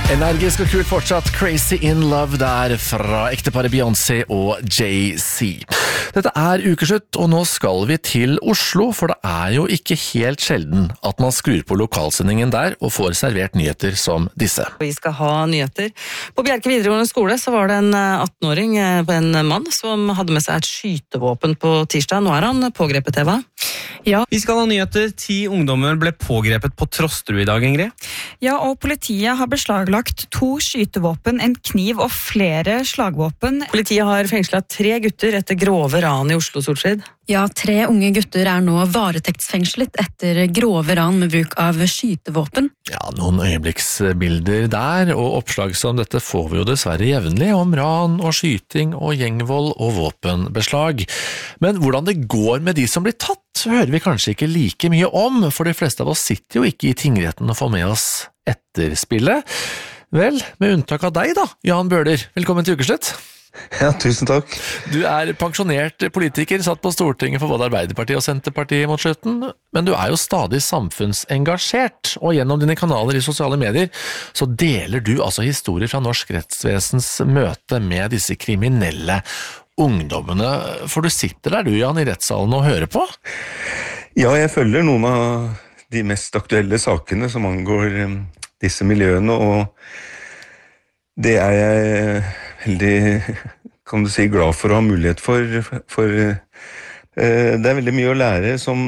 Energisk og kult fortsatt, Crazy in Love der fra ekteparet Beyoncé og Jay-Z. Dette ukeslutt, og nå skal vi til Oslo, for det jo ikke helt sjelden at man skrur på lokalsendingen der og får servert nyheter som disse. Vi skal ha nyheter. På Bjerke videregående skole så var det en 18-åring, en mann, som hadde med seg et skytevåpen på tirsdag. Nå han pågrepet, Eva. Ja. Vi skal ha nyheter. 10 ungdommer ble pågrepet på Trosterud i dag, Ingrid. Ja, og politiet har beslaglagt 2 skytevåpen, en kniv og flere slagvåpen. Politiet har fengslet 3 gutter etter grove ran i Oslo Solskjed. Ja, 3 unge gutter nå varetektsfengslet etter grove ran med bruk av skytevåpen. Ja, noen øyeblikksbilder der, og oppslag som dette får vi jo dessverre jevnlig om ran og skyting og gjengvold og våpenbeslag. Men hvordan det går med de som blir tatt, hører vi kanskje ikke like mye om, for de fleste av oss sitter jo ikke i tingretten og får med oss etterspillet. Vel, med unntak av deg da, Jan Bøhler. Velkommen til ukeslutt. Ja, tusen takk. Du pensjonert politiker, satt på Stortinget for både Arbeiderpartiet og Senterpartiet mot slutten, men du jo stadig samfunnsengasjert, og gjennom dine kanaler i sosiale medier så deler du altså historier fra norsk rettsvesens møte med disse kriminelle ungdommene, for du sitter der du, Jan, i rettssalen og hører på? Ja, jeg følger noen av de mest aktuelle sakene som angår disse miljøene, og det jeg veldig, kan du si, glad for å ha mulighet for det veldig mye å lære som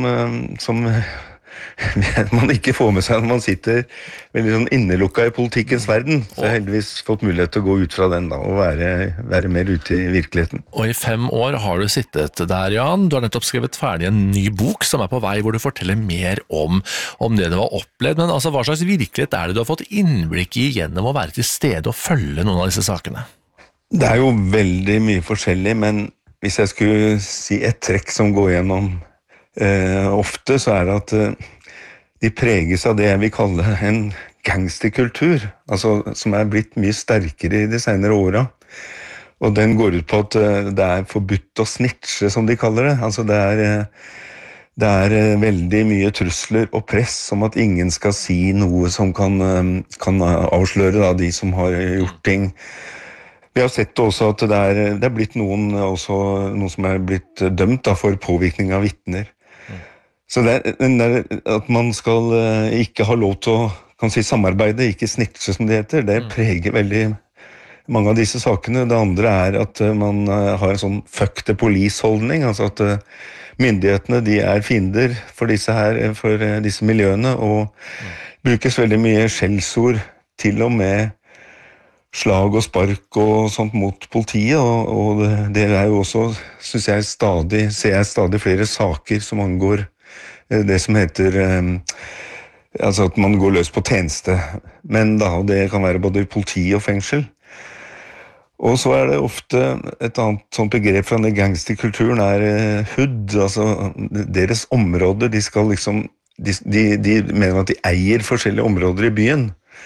man ikke får med seg når man sitter veldig sånn innelukka i politikkens verden. Så jeg har heldigvis fått mulighet til å gå ut fra den da, og være mer ute i virkeligheten. Og i 5 år har du sittet der, Jan. Du har nettopp skrevet ferdig en ny bok som på vei, hvor du forteller mer om det du har opplevd. Men altså, hva slags virkelighet det du har fått innblikk i gjennom å være til stede og følge noen av disse sakene? Det jo veldig mye forskjellig, men hvis jeg skulle si et trekk som går gjennom ofte, så det at de preges av det jeg vil kalle en gangsterkultur, altså som blitt mye sterkere i de senere årene. Og den går ut på at det forbudt å snitche, som de kaller det. Altså det veldig mye trusler og press om at ingen skal si noe som kan avsløre da, de som har gjort ting. Vi har sett også at det blitt noen som blitt dømt da, for påvirkning av vitner. Så at man skal ikke ha lov til å samarbeide, ikke snitche som det heter, det preger veldig mange av disse sakene. Det andre at man har en sånn fuck the police-holdning, altså at myndighetene de fiender for disse miljøene, og brukes veldig mye skjellsord, til og med slag og spark og sånt mot politiet, og det jo også, synes jeg, ser jeg stadig flere saker som angår det som heter altså at man går løs på tjeneste, men da, det kan være både politi og fengsel. Og så det ofte et annet sånt begrep fra den gangsterkulturen hood, altså deres områder, de skal liksom, de mener at de eier forskjellige områder i byen,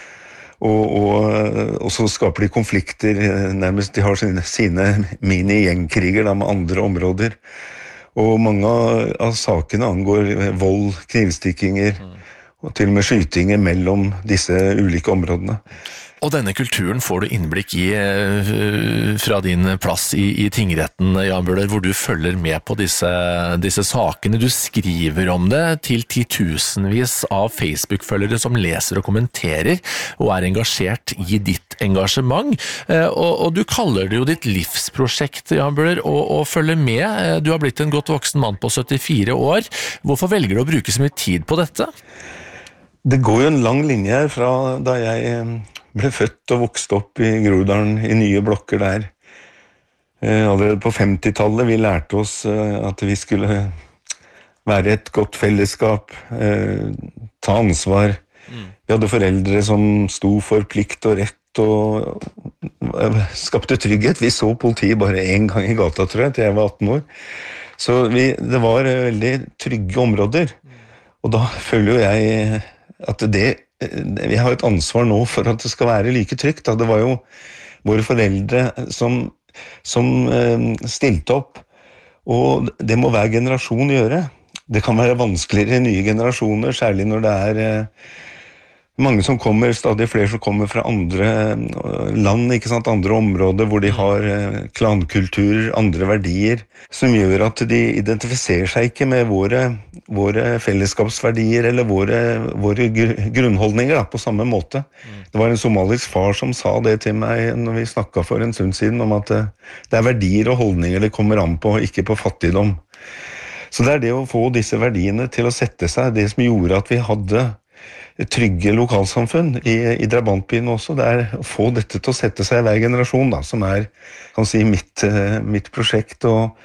og så skaper de konflikter, nærmest de har sine mini-gjengkriger med andre områder. Og mange av sakene angår vold, knivstikkinger og til og med skytinger mellom disse ulike områdene. Og denne kulturen får du innblikk i fra din plass i tingretten, Jan Bøhler, hvor du følger med på disse sakene. Du skriver om det til titusenvis av Facebook-følgere som leser og kommenterer, og engasjert i ditt engasjement. Og du kaller det jo ditt livsprosjekt, Jan Bøhler, å følge med. Du har blitt en godt voksen mann på 74 år. Hvorfor velger du å bruke så mye tid på dette? Det går jo en lang linje her fra da jeg ble født og vokst opp i Groruddalen i nye blokker der. Allerede på 50-tallet vi lærte oss at vi skulle være et godt fellesskap, ta ansvar. Vi hadde foreldre som sto for plikt og rett og skapte trygghet. Vi så politiet bare en gang i gata, tror jeg, til jeg var 18 år. Så det var veldig trygge områder. Og da føler jo jeg at vi har et ansvar nå for at det skal være like trygt. Det var jo våre foreldre som stilte opp, og det må hver generasjon gjøre. Det kan være vanskeligere i nye generasjoner, særlig når det mange som kommer, stadig flere som kommer fra andre land, ikke sant, andre områder hvor de har klankulturer, andre verdier, som gjør at de identifiserer seg ikke med våre fellesskapsverdier eller våre grunnholdninger da, på samme måte. Det var en somalisk far som sa det til meg når vi snakket for en stund siden, om at det verdier og holdninger det kommer an på, ikke på fattigdom. Så det det å få disse verdiene til å sette seg, det som gjorde at vi hadde trygge lokalsamfunn i drabantbyen også, det å få dette til å sette seg i hver generasjon, da, som kan si, mitt prosjekt, og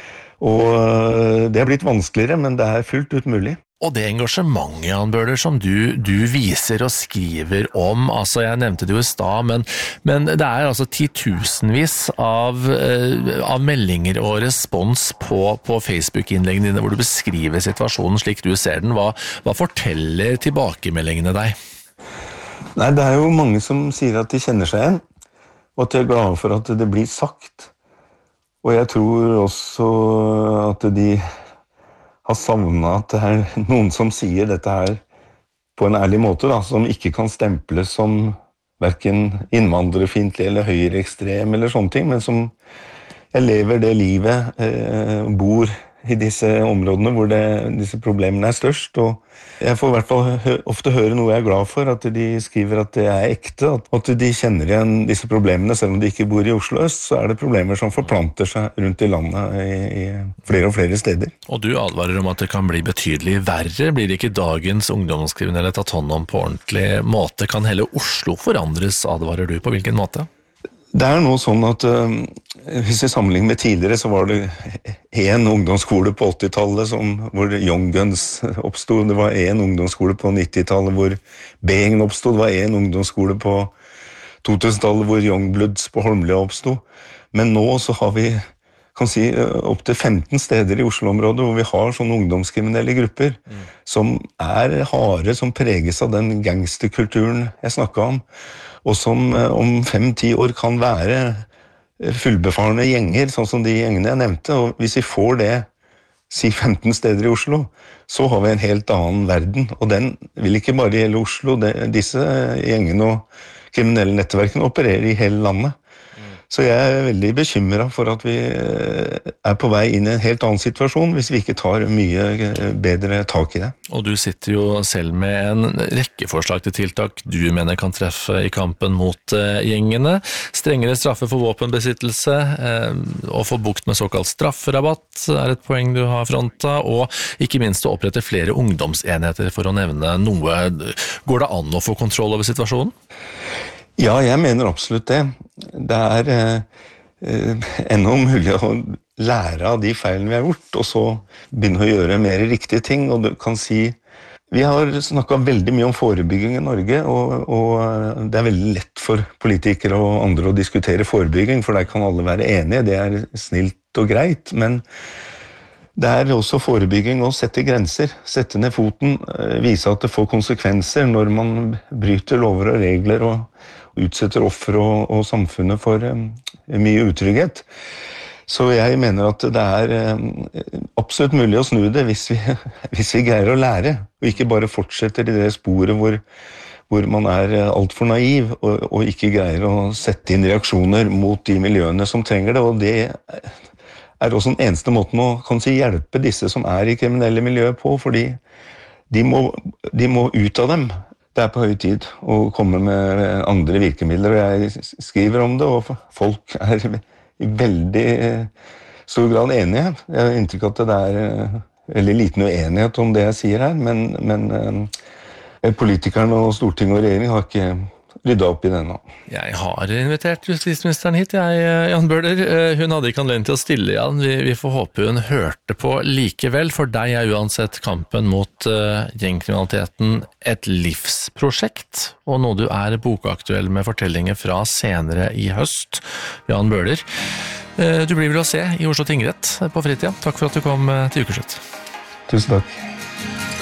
det har blitt vanskeligere, men det fullt ut mulig. Og det engasjementet, Jan Bøhler, som du viser og skriver om, altså jeg nevnte det jo i stad, men det altså titusenvis av meldinger og respons på Facebook-innleggene dine, hvor du beskriver situasjonen slik du ser den. Hva forteller tilbakemeldingene deg? Nei, det jo mange som sier at de kjenner seg igjen, og at de glade for at det blir sagt. Og jeg tror også at de har savnet at det noen som sier dette her på en ærlig måte, da, som ikke kan stemples som hverken innvandrerfiendtlig eller høyreekstrem eller sånne ting, men som jeg lever det livet, bor i disse områdene hvor disse problemene størst, og jeg får I hvert fall ofte høre noe jeg glad for, at de skriver at det ekte, at de kjenner igjen disse problemene, selv om de ikke bor i Oslo øst, så det problemer som forplanter seg rundt i landet i flere og flere steder. Og du advarer om at det kan bli betydelig verre, blir det ikke dagens ungdomskriminelle tatt hånd om på ordentlig måte? Kan hele Oslo forandres, advarer du, på hvilken måte? Det nå sånn at hvis vi sammenligner med tidligere, så var det en ungdomsskole på 80-tallet hvor Young Guns oppstod, det var en ungdomsskole på 90-tallet hvor B-gjengen oppstod, det var en ungdomsskole på 2000-tallet hvor Youngbloods på Holmlia oppstod. Men nå så har vi, kan si, opp til 15 steder i Oslo-området hvor vi har sånne ungdomskriminelle grupper som harde, som preges av den gangsterkulturen jeg snakket om, og som om 5-10 år kan være fullbefarne gjenger, sånn som de gjengene jeg nevnte, og hvis vi får det, si 15 steder i Oslo, så har vi en helt annen verden, og den vil ikke bare gjelde Oslo, disse gjengene og kriminelle nettverkene opererer i hele landet. Så jeg veldig bekymret for at vi på vei inn i en helt annen situasjon hvis vi ikke tar mye bedre tak i det. Og du sitter jo selv med en rekke forslag til tiltak du mener kan treffe i kampen mot gjengene. Strengere straffe for våpenbesittelse, å få bukt med såkalt strafferabatt et poeng du har fronta, og ikke minst å opprette flere ungdomsenheter for å nevne noe. Går det an å få kontroll over situasjonen? Ja, jeg mener absolutt det. Det ennå mulig å lære av de feilene vi har gjort, og så begynne å gjøre mer riktige ting. Og du kan si, vi har snakket veldig mye om forebygging i Norge, og det veldig lett for politikere og andre å diskutere forebygging, for der kan alle være enige, det snilt og greit, men det også forebygging å sette grenser, sette ned foten, vise at det får konsekvenser når man bryter lover og regler og utsetter offer og samfunnet for mye utrygghet. Så jeg mener at det absolutt mulig å snu det hvis vi greier å lære, og ikke bare fortsetter i det sporet hvor man alt for naiv og ikke greier å sette inn reaksjoner mot de miljøene som trenger det, og det også den eneste måten å kan si, hjelpe disse som i kriminelle miljøer på, fordi de må ut av dem. Det på høy tid å komme med andre virkemidler, og jeg skriver om det, og folk i veldig stor grad enige. Jeg har inntrykk av at det veldig liten uenighet om det jeg sier her, men politikerne og Stortinget og regjeringen har ikke rydda opp i det nå. Jeg har invitert justisministeren hit, Jan Bøhler. Hun hadde ikke anledning til å stille igjen. Vi får håpe hun hørte på likevel. For deg uansett kampen mot gjengkriminaliteten et livsprosjekt, og nå du bokaktuell med fortellinger fra senere i høst. Jan Bøhler, du blir vel å se i Oslo tingrett på fritida. Takk for at du kom til Ukeslutt. Tusen takk.